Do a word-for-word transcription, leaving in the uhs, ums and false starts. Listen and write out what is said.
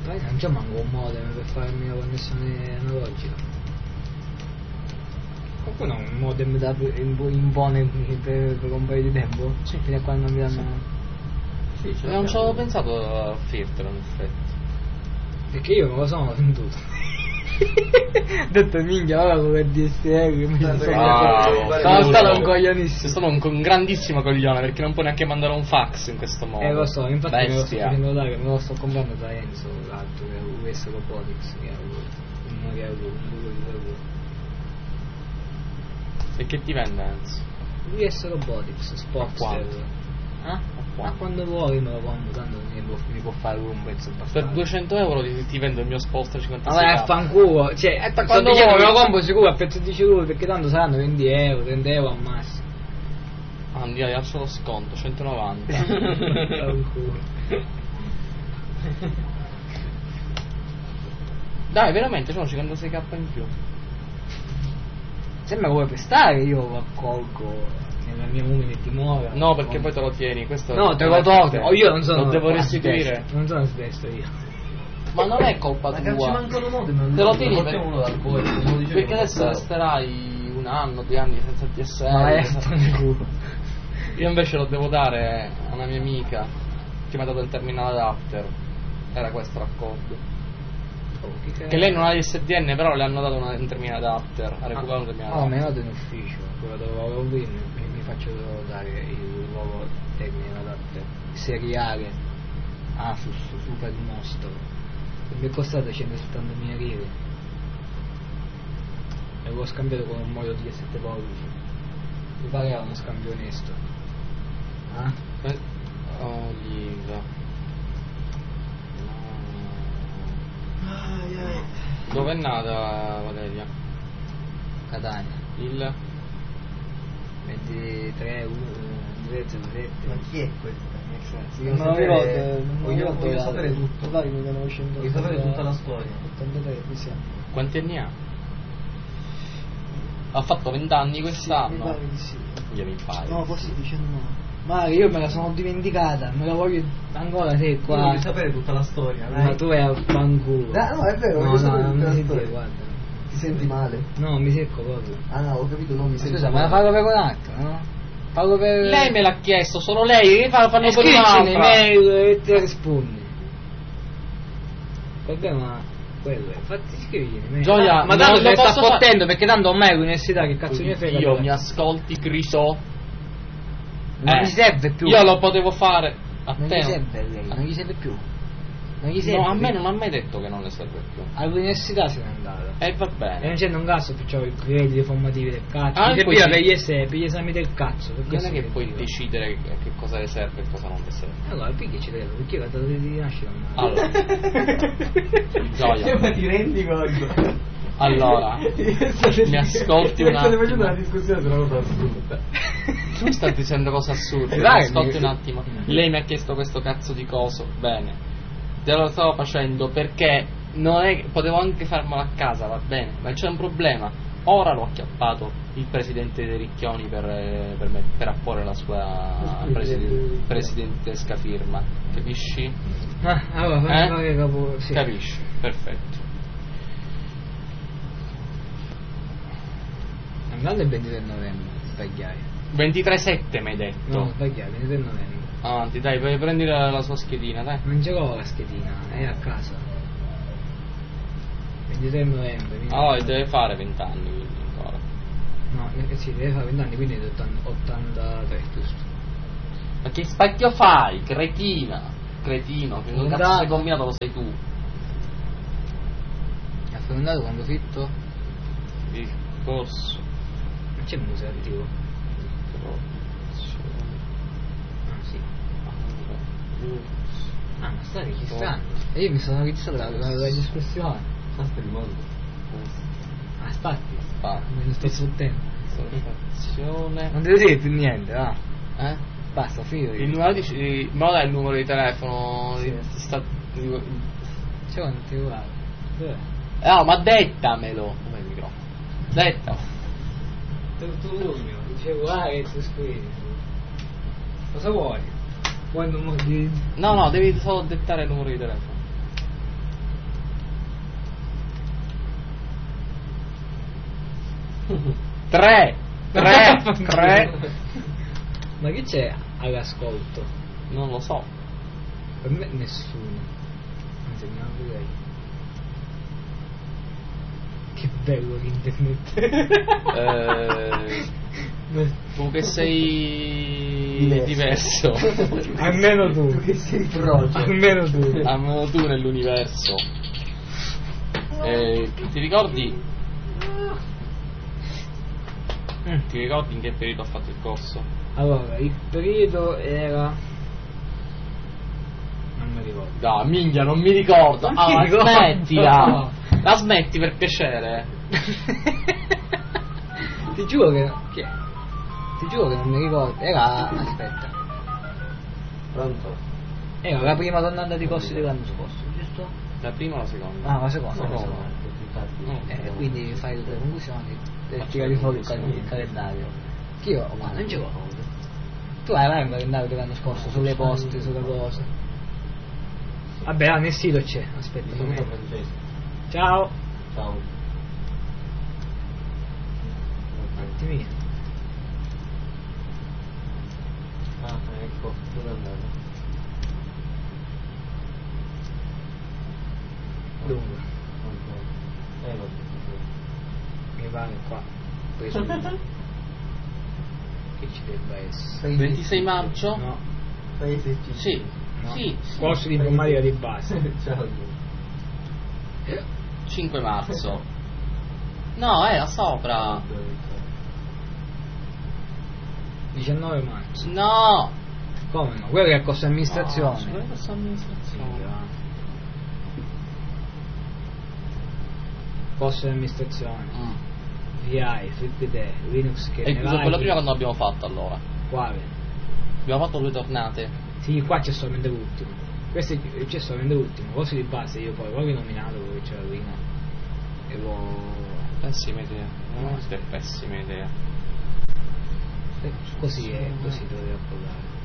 fai, non c'è manco un modem per farmi la connessione analogica. Qualcuno ha un modem da impone per, per un paio di tempo? Sì. Fino a quando non mi danno. Sì, sì, non ci avevo pensato a offrirtelo in effetti. Perché io non lo sono venduto. Ho detto minchia, ora con il D S L mi sono stato un coglionissimo. Sono un, un grandissimo coglione perché non puoi neanche mandare un fax in questo modo. Eh lo so, infatti me lo sto Bestia. facendo dare, me lo sto comprando da Enzo, l'altro che è U S Robotics, che è uno che è un due di lavoro. E che ti vende Enzo? U S Robotics, Sportster. Ah? Ma quando vuoi me lo compro, tanto mi può, mi può fare un pezzo abbastanza. Per duecento euro ti, ti vendo il mio Sportster cinquantasei. Vabbè, fanculo, cioè, eh, quando vuoi me lo compro sicuro a prezzo di lui, perché tanto saranno venti euro, trenta euro al massimo. Ah, andiamo, alzo lo sconto, centonovanta. Dai, veramente, sono cinquantasei k in più. Se me lo vuoi prestare io lo accolgo nella mia umile dimora. No, perché poi te lo tieni, questo no, te lo tolgo. Oh, io non sono. Lo devo restituire. Non sono destro io. Ma non è colpa tua. Ma ci mancano modi, te lo tieni per... uno dal cuore, perché adesso resterai un anno, due anni senza D S L. Ma è io invece lo devo dare a una mia amica che mi ha dato il terminal adapter. Era questo l'accordo. Oh, che, che lei non ha il S D N, però le hanno dato una, un terminale adapter. Ha recuperato un terminale adapter. Oh, me ne vado in ufficio, quello dove lavoro qui, mi, mi faccio dare il nuovo terminale adapter seriale Asus Super Mostro. Mi è costato centosettantamila lire. E l'ho scambiato con un modello di sette pollici. Mi pare uno scambio onesto. Ah? Eh, Oliva. Dove è nata Valeria? Catania. Il ventitré zero sette. Ma chi è questo? Non lo ricordo, voglio, voglio sapere tutto. Dai, voglio sapere tutta la storia. ottantatré, mi siamo. Quanti anni ha? Ha fatto venti anni quest'anno? Sì, mi pare di sì. Io mi pare. No, forse diciannove. Ma io me la sono dimenticata, me la voglio ancora se qua. Io voglio sapere tutta la storia, dai. Ma tu vai a fanculo. Ah, no, è vero, no, voglio no, sapere non tutta la mi storia. senti, guarda. Ti senti male? No, mi secco proprio. Ah no, ho capito, non mi sento. Scusa, ma la farò per un altro, no? Farò per. Lei me l'ha chiesto, solo lei, che fa fanno per un'altra. un'altra. Mail e ti rispondi. Il problema quello è, infatti scrivi mail. Gioia, ma tanto non te sta posso fottendo perché tanto ormai all'università che cazzo mi frega. Io mi ascolti Crisò. Non eh, gli serve più. Io lo potevo fare a non te. Gli serve lei, non gli serve più. Non gli serve. No, a me non ha mai detto che non le serve più. All'università se n'è andata. E va E bene. non c'è un cazzo, perciò i crediti formativi del cazzo. Ah, Che poi via sì. per gli esami, per gli esami del cazzo. Per Non è che puoi dico. decidere che, che cosa le serve e cosa non le serve. Allora, perché ci devo? Perché io la data di nascita non Allora, Gioia. Ma ti rendi conto? Allora, mi ascolti un State facendo una attimo. discussione su una cosa assurda. Tu stai dicendo cose assurde. Mi Dai, ascolti mi- un attimo. Lei mi ha chiesto questo cazzo di coso. Bene. Te lo stavo facendo perché non è, potevo anche farmelo a casa, va bene, ma c'è un problema. Ora l'ho acchiappato il presidente dei Ricchioni per, eh, per, me- per apporre la sua preside- presidentesca firma. Capisci? Ah, allora, fammi Eh? fare capo. Sì. Capisci? Perfetto. Andando il ventitré novembre, sbagliai. ventitré sette mi hai detto. No, sbagliai, ventitré novembre. Avanti, dai, puoi prendi la, la sua schedina, dai. Non ce l'ho la schedina, è a casa. ventitré novembre. quindi- Allora, deve fare venti anni quindi ancora. No, eh, sì, deve fare venti anni, quindi è ottantatré, giusto. Ma che spacchio fai, cretina? Cretino, che Un cazzo dato. sei combinato lo sei tu. Ha frequentato quando fitto? Il corso. Non c'è musica attivo. Ah, sì. Ah, ma stai registrando? E io mi sono registrato la, la, la discussione. Basta il mondo. Ah, spatti. Spatti. Me ne sto sfottendo. Soddisfazione. Non devo dire più niente, va. Eh? Basta, figo. Il numero di. di- Ma dai il numero di telefono. Sì. Di, di sta, di, C'è un titolare. Dov'è? no, ma dettamelo. Dov'è il microfono? Dettamelo. Tu, tu, mio. Dicevo, ah, che tu scrivi. Cosa vuoi? Vuoi il numero di. No, no, devi solo dettare il numero di telefono. Tre! Tre! Tre! Ma che c'è all'ascolto? Non lo so. Per me nessuno. Anzi, andiamo a vedere. Che bello l'internet. Eh, tu che sei Diverso. diverso. Almeno tu. Tu che sei froce. Almeno tu. Almeno tu nell'universo. Eh, ti ricordi? Ti ricordi in che periodo ho fatto il corso? Allora, il periodo era... non mi ricordo. No, minchia, non mi ricordo. Non Ah, mi la ricordo. smettila. La smetti per piacere. Ti giuro che... che... Ti giuro che non mi ricordo. Era... aspetta. Pronto? Era la prima tornata di corsi dell'anno scorso, giusto? La prima o la seconda? Ah, la seconda. No, la no, seconda. no. Eh, quindi fai le tue conclusioni e Ma tirati certo, fuori il, sì. cal- il calendario. Che io, ma non ce l'ho. Tu hai mai un calendario dell'anno scorso sulle poste, sulle cose. Vabbè, ah, nel sito c'è. Aspetta, Sono fammi- Francesco. ciao. Ciao. Un attimino. Ah, ecco, dove è andato? Dunque, Eh, lo so. mi pare qua. Preso il- che ci debba essere. ventisei maggio? No, Paese C. Sì. no. Sì, sì. Corso di informatica di base. Ciao. cinque marzo. No, era sopra. diciannove marzo. No. Come no? Quello che è corso amministrazione. Ah, quello è amministrazione. Sì, va. Corso di amministrazione. Mm. V I, FreeBSD, Linux E kernel. quello prima quando l'abbiamo fatto allora? Quale? Abbiamo fatto due tornate. Sì, qua c'è solamente l'ultimo. Questo è- c'è solamente l'ultimo. Corso di base io poi l'ho rinominato perché c'era prima. E l'ho... Pessima idea. No, questa è pessima idea. eh, così è, così dovevo approdare.